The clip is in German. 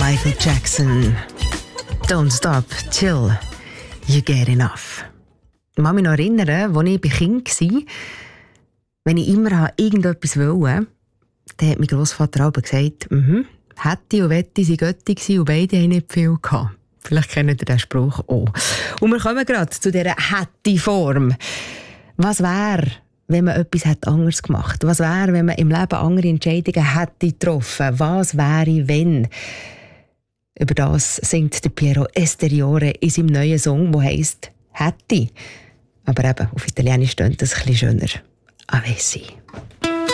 Michael Jackson. Don't stop, chill, you get enough. Ich kann mich noch erinnern, als ich Kind war, wenn ich immer irgendetwas wollte, dann hat mein Grossvater auch gesagt, hätte und wette sie Götti gewesen und beide haben nicht viel gehabt. Vielleicht kennt ihr den Spruch auch. Und wir kommen gerade zu dieser Hätte-Form. Was wäre, wenn man etwas anders gemacht hätte? Was wäre, wenn man im Leben andere Entscheidungen hätte getroffen? Was wäre, wenn? Über das singt der Piero Esteriore in seinem neuen Song, der heisst «Hätte». Aber eben, auf Italienisch klingt das ein bisschen schöner. Avessi.